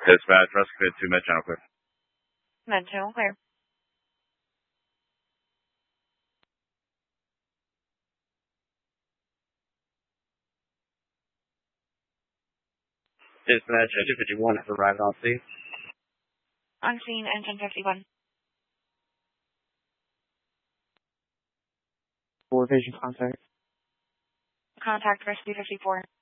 Dispatch, rescue 2 Med Channel clear. Med Channel clear. Dispatch, engine 51 has arrived on scene. On scene, engine 51. For vision contact. Contact rescue 54.